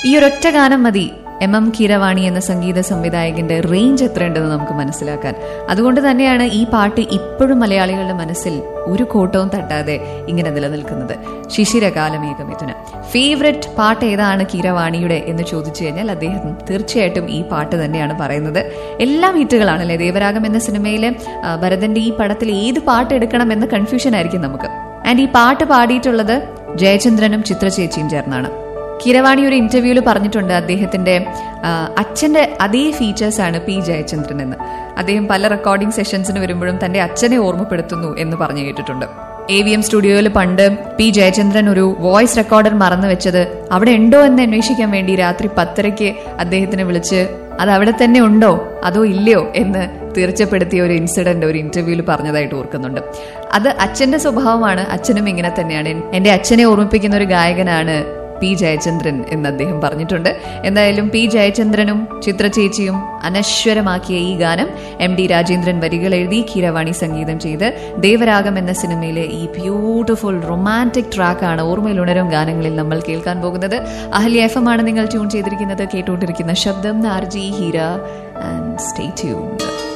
ഈ ഒരൊറ്റ ഗാനം മതി MM കീരവാണി എന്ന സംഗീത സംവിധായകന്റെ റേഞ്ച് എത്രയുണ്ടെന്ന് നമുക്ക് മനസ്സിലാക്കാൻ. അതുകൊണ്ട് തന്നെയാണ് ഈ പാട്ട് ഇപ്പോഴും മലയാളികളുടെ മനസ്സിൽ ഒരു കോട്ടവും തട്ടാതെ ഇങ്ങനെ നിലനിൽക്കുന്നത്. ശിശിരകാലമേഘമിഥുനം. ഫേവററ്റ് പാട്ട് ഏതാണ് കീരവാണിയുടെ എന്ന് ചോദിച്ചു കഴിഞ്ഞാൽ അദ്ദേഹം തീർച്ചയായിട്ടും ഈ പാട്ട് തന്നെയാണ് പറയുന്നത്. എല്ലാം ഹിറ്റുകളാണല്ലേ. ദേവരാഗം എന്ന സിനിമയിലെ ഭരതന്റെ ഈ പടത്തിൽ ഏത് പാട്ട് എടുക്കണം എന്ന കൺഫ്യൂഷൻ ആയിരിക്കും നമുക്ക്. ആൻഡ് ഈ പാട്ട് പാടിയിട്ടുള്ളത് ജയചന്ദ്രനും ചിത്രചേച്ചിയും ചേർന്നാണ്. കീരവാണി ഒരു ഇന്റർവ്യൂവിൽ പറഞ്ഞിട്ടുണ്ട് അദ്ദേഹത്തിന്റെ അച്ഛന്റെ അതേ ഫീച്ചേഴ്സാണ് പി ജയചന്ദ്രൻ എന്ന്. അദ്ദേഹം പല റെക്കോർഡിംഗ് സെഷൻസിന് വരുമ്പോഴും തന്റെ അച്ഛനെ ഓർമ്മപ്പെടുത്തുന്നു എന്ന് പറഞ്ഞു കേട്ടിട്ടുണ്ട്. AVM സ്റ്റുഡിയോയിൽ പണ്ട് പി ജയചന്ദ്രൻ ഒരു വോയിസ് റെക്കോർഡർ മറന്നു വെച്ചത് അവിടെ ഉണ്ടോ എന്ന് അന്വേഷിക്കാൻ വേണ്ടി രാത്രി 10:30 അദ്ദേഹത്തിനെ വിളിച്ച് അത് അവിടെ തന്നെ ഉണ്ടോ അതോ ഇല്ലയോ എന്ന് തീർച്ചപ്പെടുത്തിയ ഒരു ഇൻസിഡന്റ് ഒരു ഇന്റർവ്യൂവിൽ പറഞ്ഞതായിട്ട് ഓർക്കുന്നുണ്ട്. അത് അച്ഛന്റെ സ്വഭാവമാണ്. അച്ഛനും ഇങ്ങനെ തന്നെയാണ്. എന്റെ അച്ഛനെ ഓർമ്മിപ്പിക്കുന്ന ഒരു ഗായകനാണ് പി ജയചന്ദ്രൻ എന്ന് അദ്ദേഹം പറഞ്ഞിട്ടുണ്ട്. എന്തായാലും പി ജയചന്ദ്രനും ചിത്രചേച്ചിയും അനശ്വരമാക്കിയ ഈ ഗാനം MD രാജേന്ദ്രൻ വരികൾ എഴുതി കീരവാണി സംഗീതം ചെയ്ത് ദേവരാഗം എന്ന സിനിമയിലെ ഈ ബ്യൂട്ടിഫുൾ റൊമാൻറ്റിക് ട്രാക്കാണ് ഓർമ്മയിലുണരും ഗാനങ്ങളിൽ നമ്മൾ കേൾക്കാൻ പോകുന്നത്. അഹല്യ FM ആണ് നിങ്ങൾ ട്യൂൺ ചെയ്തിരിക്കുന്നത്. കേട്ടുകൊണ്ടിരിക്കുന്ന ശബ്ദം RJ Heera. And stay tuned.